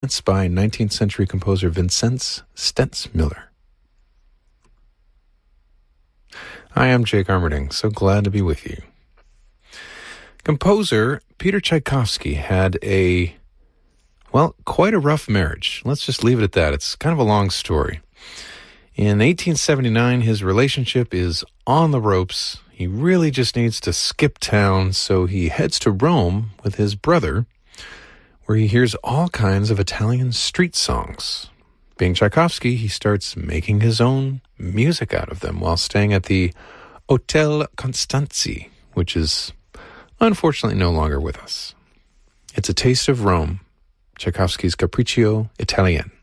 It's by 19th century composer Vincenz Stentz-Miller. Hi, I'm Jake Armerding. So glad to be with you. Composer Peter Tchaikovsky had quite a rough marriage. Let's just leave it at that. It's kind of a long story. In 1879, his relationship is on the ropes. He really just needs to skip town, so he heads to Rome with his brother, where he hears all kinds of Italian street songs. Being Tchaikovsky, he starts making his own music out of them while staying at the Hotel Constanzi, which is unfortunately no longer with us. It's a taste of Rome, Tchaikovsky's Capriccio Italien.